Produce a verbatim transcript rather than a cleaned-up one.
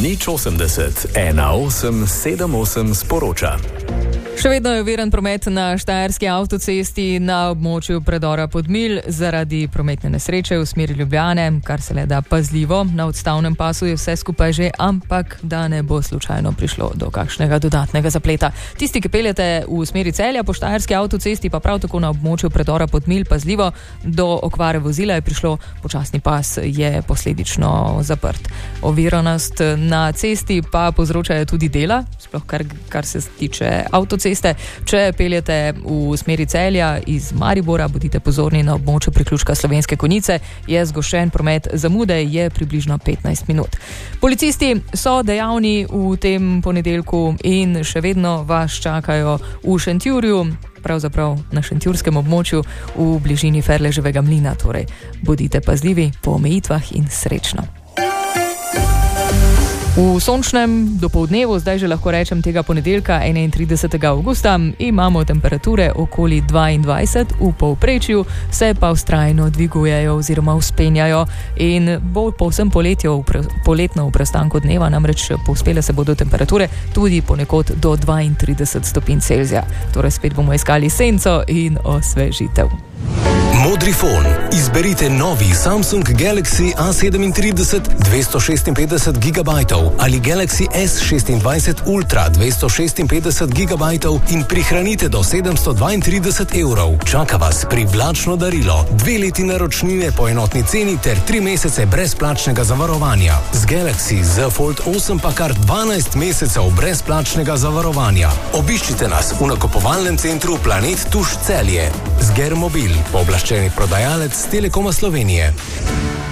Nič osemdeset, ena osem sedem osem sporoča. Še vedno je overen promet na štajerski avtocesti na območju predora Podmilj zaradi prometne nesreče v smeri Ljubljane, kar se le da pazljivo. Na odstavnem pasu je vse skupaj že, ampak da ne bo slučajno prišlo do kakšnega dodatnega zapleta. Tisti, ki peljete v smeri Celja po štajerski avtocesti, pa prav tako na območju predora Podmilj pazljivo. Do okvare vozila je prišlo, počasni pas je posledično zaprt. Oviranost na cesti pa povzročajo tudi dela, sploh kar, kar se tiče avtocesti. Če peljete v smeri Celja iz Maribora, bodite pozorni na območju priključka Slovenske Konjice, je zgoščen promet, zamude je približno petnajst minut. Policisti so dejavni v tem ponedeljku in še vedno vas čakajo v Šentjurju, pravzaprav na šentjurskem območju v bližini Ferleževega mlina, torej bodite pazljivi po omejitvah in srečno. V sončnem dopoldnevu, zdaj že lahko rečem tega ponedeljka, enaintridesetega avgusta, imamo temperature okoli dvaindvajset, v povprečju se pa vztrajno dvigujejo oziroma vzpenjajo in bo povsem poletjo, poletno v preostanku dneva, namreč povzpele se bodo temperature tudi ponekod do dvaintrideset stopinj Celzija. Torej spet bomo iskali senco in osvežitev. Modrifon. Izberite novi Samsung Galaxy A sedemintrideset dvesto šestinpetdeset gigabajtov ali Galaxy S šestindvajset Ultra dvesto šestinpetdeset gigabajtov in prihranite do sedemsto dvaintrideset evrov. Čaka vas privlačno darilo, dve leti naročnine po enotni ceni ter tri mesece brezplačnega zavarovanja. Z Galaxy Z Fold osem pa kar dvanajst mesecev brezplačnega zavarovanja. Obiščite nas v nakupovalnem centru Planet Tuš Celje. Zger Mobil, pooblaščeni prodajalec Telekoma Slovenije.